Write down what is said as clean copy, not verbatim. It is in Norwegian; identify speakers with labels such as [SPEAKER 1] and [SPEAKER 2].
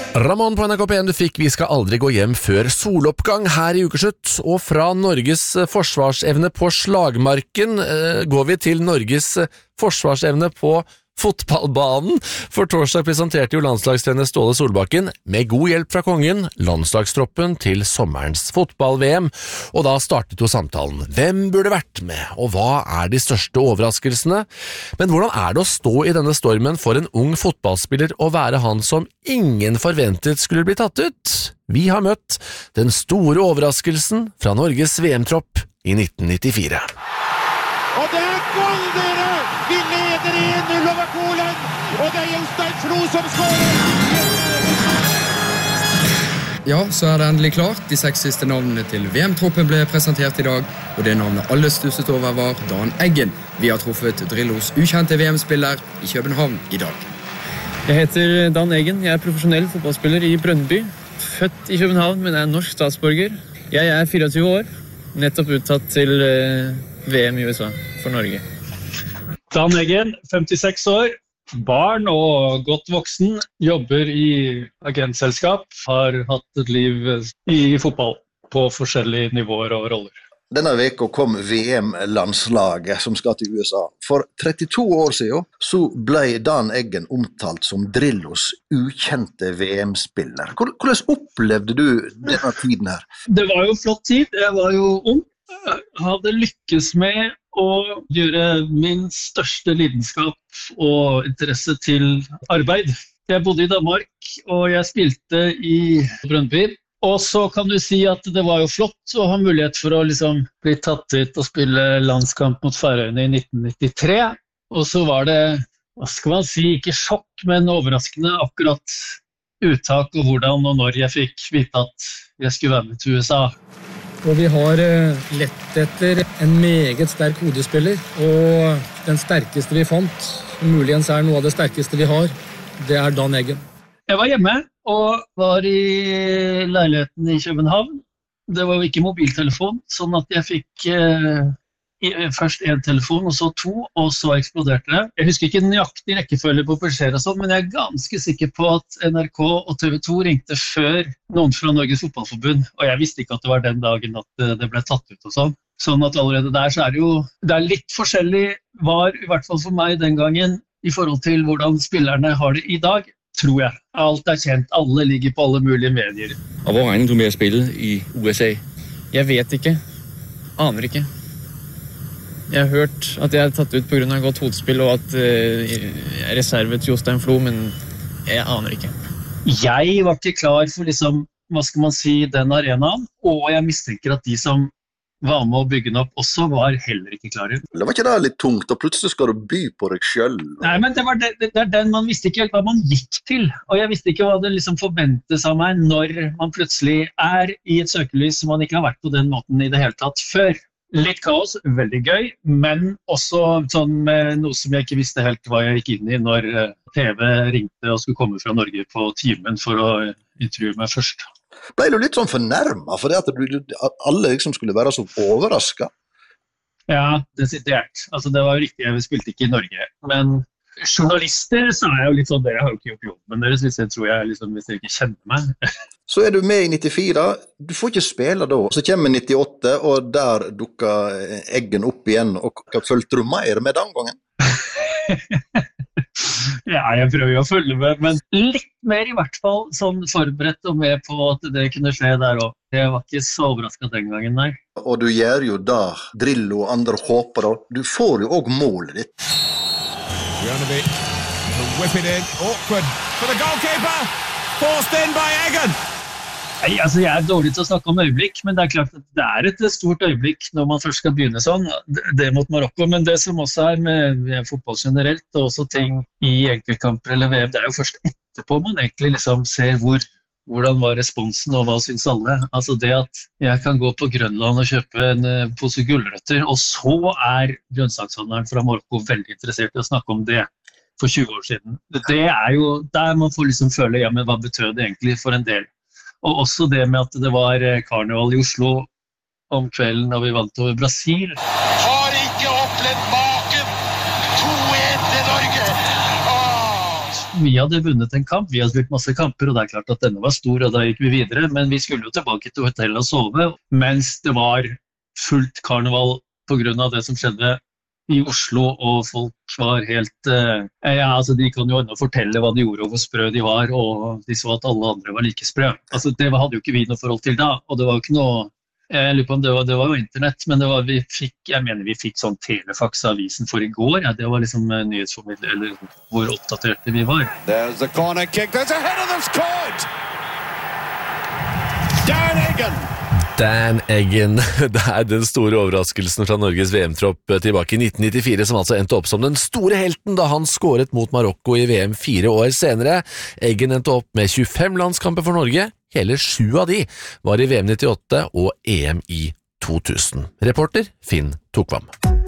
[SPEAKER 1] Ramón på NRK P1 du fikk Vi skal aldri gå hjem før soloppgang her i ukeslutt, og fra Norges forsvarsevne på slagmarken går vi til Norges forsvarsevne på fotballbanen, for torsdag presenterte jo landslagstrener Ståle Solbakken med god hjelp fra kongen landslagstroppen til sommerens fotball-VM, og da startet jo samtalen. Hvem burde vært med, og hva de største overraskelsene? Men hvordan det å stå i denne stormen for en ung fotballspiller og være han som ingen forventet skulle bli tatt ut? Vi har møtt den store overraskelsen fra Norges VM-tropp i 1994.
[SPEAKER 2] Og det goal, dere! Vi leder 1-0 over Polen, og det Jostein Flo som skårer!
[SPEAKER 3] Ja, så det endelig klart. De 6 siste navnene til VM-troppen ble presentert i dag, og det navnet alle stusset over var Dan Eggen. Vi har truffet Drillos ukjente VM-spiller i København i dag.
[SPEAKER 4] Jeg heter Dan Eggen, jeg profesjonell fotballspiller i Brøndby. Født i København, men norsk statsborger. Jeg 24 år, nettopp uttatt til VM i USA for Norge.
[SPEAKER 5] Dan Eggen, 56 år, barn og godt voksen, jobber i agentselskap, har hatt et liv i fotball på forskjellige nivåer og roller.
[SPEAKER 6] Denne veka kom VM-landslaget som skal til USA. For 32 år siden så ble Dan Eggen omtalt som Drillos ukjente VM-spiller. Hvordan opplevde du denne tiden her?
[SPEAKER 5] Det var jo flott tid, jeg var jo ung. Jeg hadde lykkes med å gjøre min største lidenskap og interesse til arbeid. Jeg bodde i Danmark, og jeg spilte i Brøndby. Og så kan du si at det var jo flott å ha mulighet for å liksom bli tatt ut og spille landskamp mot Færøyene i 1993. Og så var det, hva skal man si, ikke sjokk, men overraskende akkurat uttak og hvordan og når jeg fikk vite at jeg skulle være med til USA.
[SPEAKER 4] Og vi har lett etter en meget sterk hodespiller, og den sterkeste vi fant, muligens noe av det sterkeste vi har, det Dan Eggen.
[SPEAKER 5] Jeg var hjemme og var i leiligheten i København. Det var jo ikke mobiltelefon, sånn at jeg fikk først en telefon, og så 2, og så eksploderte det. Jeg husker ikke nøyaktig rekkefølge på beskjeder og sånn, men jeg ganske sikker på at NRK og TV 2 ringte før noen fra Norges Fotballforbund, og jeg visste ikke at det var den dagen at det ble tatt ut og sånn. Sånn at allerede der så det litt forskjellig, var i hvert fall for meg den gangen, i forhold til hvordan spillerne har det i dag, tror jeg. Alt kjent, alle ligger på alle mulige medier.
[SPEAKER 3] Og hvor regner du med å spille i USA?
[SPEAKER 4] Jeg vet ikke. Aner ikke. Jeg har hørt at jeg tatt ut på grunn av godt hodespill, og at jeg reservet Jostein Flo, men jeg aner ikke.
[SPEAKER 5] Jeg var ikke klar for liksom, hva skal man si, den arenaen, og jeg mistenker at de som var med å bygge den opp også var heller ikke klare.
[SPEAKER 6] Det var ikke det litt tungt, og plutselig skal du by på deg selv?
[SPEAKER 5] Nei, men det den man visste ikke helt hva man gikk til, og jeg visste ikke hva det liksom forventes av meg når man plutselig i et søkelys som man ikke har vært på den måten i det hele tatt før. Litt kaos, veldig gøy, men også sånn med noe som jeg ikke visste helt hva jeg gikk inn i når TV ringte og skulle komme fra Norge på timen for å intervjue meg først.
[SPEAKER 6] Ble du litt sånn fornærmet for det at alle liksom skulle være så overrasket?
[SPEAKER 5] Ja, desidert. Altså det var jo riktig, jeg spilte ikke i Norge, men journalister så jeg jo litt sånn, dere har jo ikke gjort jobben deres hvis jeg tror jeg liksom, hvis dere ikke kjenner meg.
[SPEAKER 6] Så du med i 94, du får ikke spille da. Så kommer 98, og der dukker Eggen opp igjen, og følte du mer med den gangen?
[SPEAKER 5] Ja, jeg prøver jo å følge med, men litt mer i hvert fall sånn forberedt og med på at det kunne skje der også. Jeg var ikke så overrasket den gangen, nei.
[SPEAKER 6] Og du gjør jo da, Drillo og andre håper da. Du får jo også målet ditt.
[SPEAKER 2] Bjørneby, whip it in, awkward for the goalkeeper, forced in by Eggen.
[SPEAKER 5] Nei, altså jeg dårlig til å snakke om øyeblikk, men det klart at det et stort øyeblikk når man først skal begynne sånn, det mot Marokko, men det som også med fotball generelt, og også ting i enkeltkamper eller VM, det jo først etterpå man egentlig liksom ser hvordan var responsen og hva synes alle. Altså det at jeg kan gå på Grønland og kjøpe en pose gulrøtter, og så grønnsakshandleren fra Marokko veldig interessert i å snakke om det for 20 år siden. Det jo der man får liksom føle, ja, men hva betød det egentlig for en del? Og også det med at det var karneval i Oslo om kvelden da vi vant over Brasil.
[SPEAKER 2] Har ikke opplevd maken! 2-1 til Norge!
[SPEAKER 5] vi hadde vunnet en kamp, vi hadde spilt masse kamper, og det klart at denne var stor, og da gikk vi videre, men vi skulle jo tilbake til hotellet og sove, mens det var fullt karneval på grunn av det som skjedde i Oslo, og folk var helt altså de kan jo enda fortelle hva de gjorde og hvor sprø de var, og de så at alle andre var like sprø. Altså det hadde jo ikke vi noe forhold til da, og det var jo ikke noe, jeg lurer på om det var jo internett, men det var, jeg mener vi fikk sånn telefax av avisen for i går, ja, det var liksom nyhetsformidler, eller hvor oppdaterte vi var.
[SPEAKER 2] There's the corner kick, there's a header that's caught! Dan Eggen!
[SPEAKER 1] Dan Eggen, det den store overraskelsen fra Norges VM-tropp tilbake i 1994, som altså endte opp som den store helten da han skåret mot Marokko i VM 4 år senere. Eggen endte opp med 25 landskamper for Norge, hele 7 av de var i VM 98 og EM i 2000. Reporter Finn Tokvam.